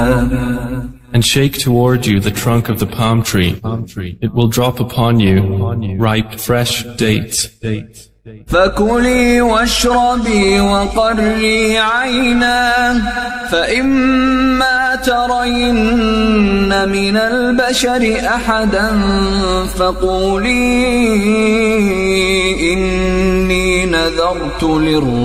And shake toward you the trunk of the palm tree. It will drop upon you ripe, fresh dates. فكلي واشربي وقري عينا فإما ترين من البشر أحدا فقولي إني نذرت للرحمن